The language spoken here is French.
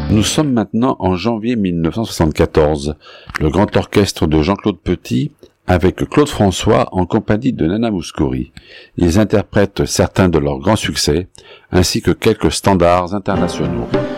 Nous sommes maintenant en janvier 1974. Le grand orchestre de Jean-Claude Petit avec Claude François en compagnie de Nana Mouskouri. Ils interprètent certains de leurs grands succès ainsi que quelques standards internationaux.